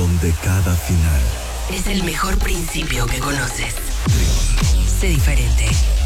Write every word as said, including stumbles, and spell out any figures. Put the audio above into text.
donde cada final es el mejor principio que conoces. triunfa. Sé diferente.